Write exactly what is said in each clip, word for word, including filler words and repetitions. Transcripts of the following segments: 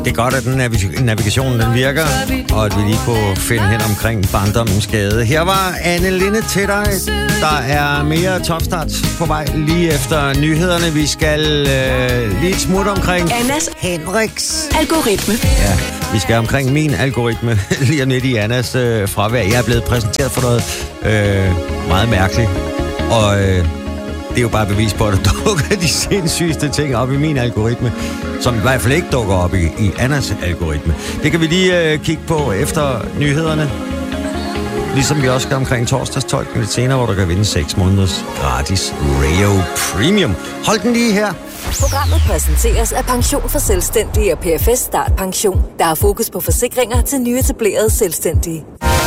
Det er godt, at den navig- navigationen den virker, og at vi lige kunne finde hen omkring barndommens gade. Her var Anne Linde til dig. Der er mere Topstart på vej lige efter nyhederne. Vi skal øh, lige et smut omkring Annas Henriks algoritme. Ja, vi skal omkring min algoritme lige om lidt i Annas øh, fravær. Jeg er blevet præsenteret for noget øh, meget mærkeligt, og øh, det er jo bare bevis på, at der dukker de sindssygeste ting op i min algoritme, som i hvert fald ikke dukker op i, i Annas algoritme. Det kan vi lige øh, kigge på efter nyhederne. Ligesom vi også skal omkring torsdagstolken lidt senere, hvor du kan vinde seks måneders gratis Rayo Premium. Hold den lige her. Programmet præsenteres af Pension for Selvstændige og P F S Start Pension. Der er fokus på forsikringer til nyetablerede selvstændige.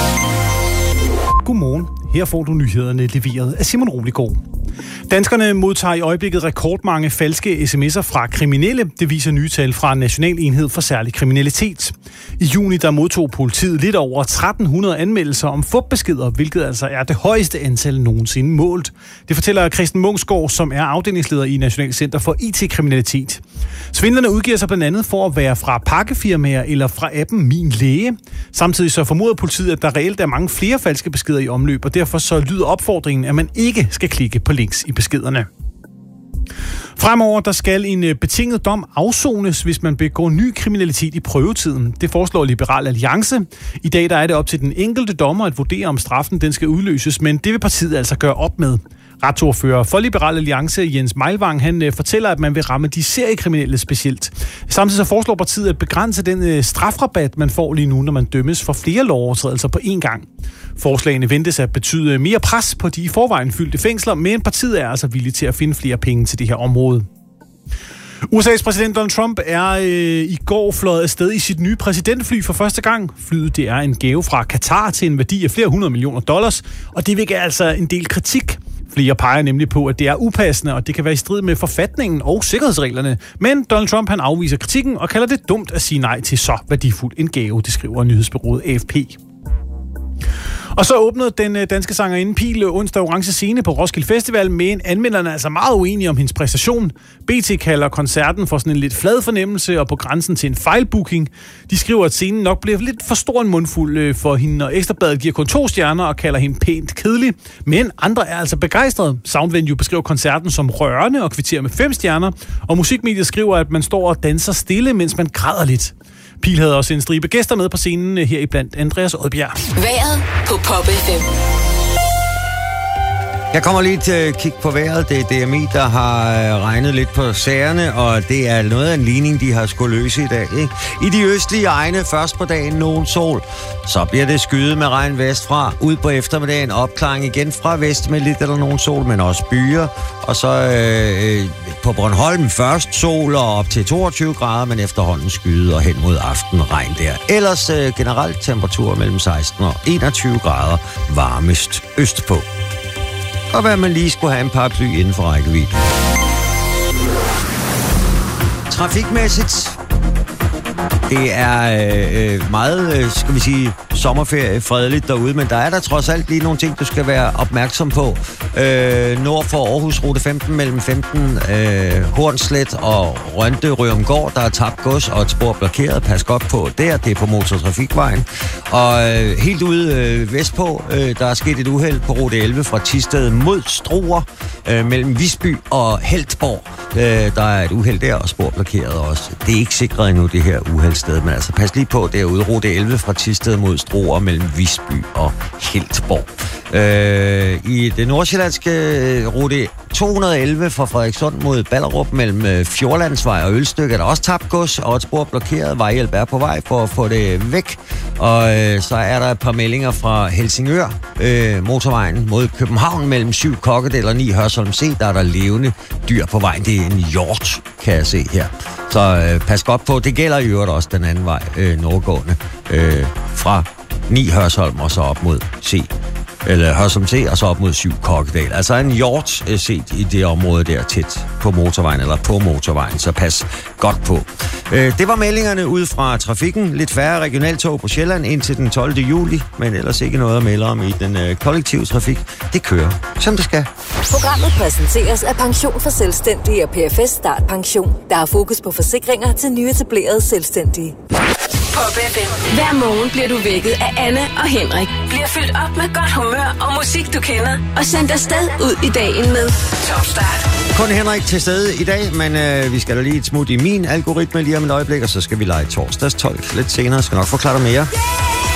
Godmorgen. Her får du nyhederne leveret af Simon Roligård. Danskerne modtager i øjeblikket rekordmange falske sms'er fra kriminelle. Det viser nye tal fra National Enhed for Særlig Kriminalitet. I juni der modtog politiet lidt over tretten hundrede anmeldelser om fupbeskeder, hvilket altså er det højeste antal nogensinde målt. Det fortæller Christian Munksgaard, som er afdelingsleder i National Center for I T-kriminalitet. Svindlerne udgiver sig blandt andet for at være fra pakkefirmaer eller fra appen Min Læge. Samtidig så formoder politiet, at der reelt er mange flere falske beskeder i omløb, og derfor så lyder opfordringen, at man ikke skal klikke på links i beskederne. Fremover der skal en betinget dom afsones, hvis man begår ny kriminalitet i prøvetiden. Det foreslår Liberal Alliance. I dag der er det op til den enkelte dommer at vurdere, om straffen den skal udløses, men det vil partiet altså gøre op med. Retsordfører for Liberal Alliance, Jens Meilvang, han fortæller, at man vil ramme de seriekriminelle specielt. Samtidig så foreslår partiet at begrænse den strafrabat, man får lige nu, når man dømmes for flere lovovertrædelser på én gang. Forslagene ventes at betyde mere pres på de i forvejen fyldte fængsler, men partiet er altså villig til at finde flere penge til det her område. U S A's præsident Donald Trump er øh, i går fløjet afsted i sit nye præsidentfly for første gang. Flyet det er en gave fra Katar til en værdi af flere hundrede millioner dollars, og det vækker altså en del kritik. Flere peger nemlig på, at det er upassende, og det kan være i strid med forfatningen og sikkerhedsreglerne. Men Donald Trump han afviser kritikken og kalder det dumt at sige nej til så værdifuld en gave, det skriver nyhedsbureauet A F P. Og så åbnede den danske sangerinde Pil onsdag Orange Scene på Roskilde Festival, men anmelderne er altså meget uenige om hendes præstation. B T kalder koncerten for sådan en lidt flad fornemmelse og på grænsen til en fejlbooking. De skriver, at scenen nok bliver lidt for stor en mundfuld for hende, og Ekstra Bladet giver kun to stjerner og kalder hende pænt kedelig. Men andre er altså begejstrede. Soundvenue beskriver koncerten som rørende og kvitterer med fem stjerner, og Musikmediet skriver, at man står og danser stille, mens man græder lidt. Pil havde også en stribe gæster med på scenen, her i blandt Andreas Odbjerg. Vejret på Pop F M. Jeg kommer lige til at kigge på vejret. Det er D M I, der har regnet lidt på sagerne, og det er noget af en ligning, de har skulle løse i dag. Ikke? I de østlige egne først på dagen nogen sol, så bliver det skyet med regn vestfra. Ud på eftermiddagen opklaring igen fra vest med lidt eller nogen sol, men også byer. Og så øh, på Bornholm først sol og op til toogtyve grader, men efterhånden skyde og hen mod aften regn der. Ellers øh, generelt temperatur mellem seksten og enogtyve grader varmest østpå. Og hvad man lige skulle have en paraply inden for rækkevidde. Trafikmæssigt, det er øh, meget, øh, skal vi sige, sommerferie fredeligt derude, men der er der trods alt lige nogle ting, du skal være opmærksom på. Øh, nord for Aarhus, rute femten mellem femten, øh, Hornslet og Rønte Røumgård, der er tabt gods og et spor blokeret. Pas godt på der, det er på motortrafikvejen. Og øh, helt ude øh, vestpå, øh, der er sket et uheld på rute elleve fra Thisted mod Struer, øh, mellem Visby og Heltborg. Øh, der er et uheld der, og spor blokeret også. Det er ikke sikret endnu, det her uheldssted, men altså pas lige på derude, rute elleve fra Thisted mod Struer mellem Visby og Heltborg. Øh, I det nordsjællandske rute to hundrede og elleve fra Frederikssund mod Ballerup mellem Fjordlandsvej og Ølstykke er der også tabt gods, og et spor blokeret. Vejhjælp er på vej for at få det væk. Og øh, så er der et par meldinger fra Helsingør, øh, motorvejen mod København mellem syv Kokkedal og ni Hørsholm C. Der er der levende dyr på vejen. Det er en hjort, kan jeg se her. Så øh, pas godt på. Det gælder i øvrigt også den anden vej, øh, nordgående, øh, fra ni Hørsholm og så op mod C. Eller Hørsholm C, og så op mod syv Kokkedal. Altså en hjort set i det område der tæt på motorvejen, eller på motorvejen, så pas godt på. Øh, det var meldingerne ud fra trafikken. Lidt færre regionaltog på Sjælland indtil den tolvte juli, men ellers ikke noget at melde om i den øh, kollektive trafik. Det kører, som det skal. Programmet præsenteres af Pension for Selvstændige og P F S Start Pension, der har fokus på forsikringer til nyetablerede selvstændige. Pop F M. Hver morgen bliver du vækket af Anne og Henrik. Bliver fyldt op med godt humør og musik, du kender. Og sendt afsted ud i dagen med Top Start. Kun Henrik til stede i dag, men øh, vi skal da lige et smut i min algoritme lige om et øjeblik, og så skal vi lege torsdags tolk lidt senere. Jeg skal nok forklare dig mere.